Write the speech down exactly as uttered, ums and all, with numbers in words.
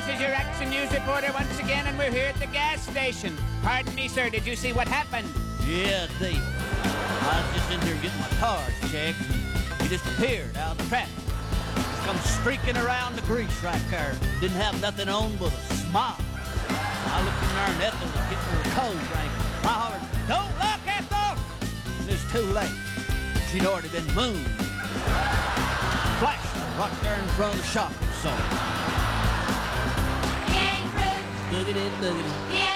this is your Action News reporter once again, and we're here at the gas station. Pardon me, sir, did you see what happened? Yeah, Dave. I was just in here getting my tires checked, and he just appeared out of the traffic. Just come streaking around the grease right there. Didn't have nothing on but a smile. I looked in there, and Ethel was getting her cold drink. I hollered, "Don't look, Ethel!" And it's too late. She'd already been mooned. Flashed her right there in front of the shopping center. Gang Crew. Look at it, look at it. Yeah.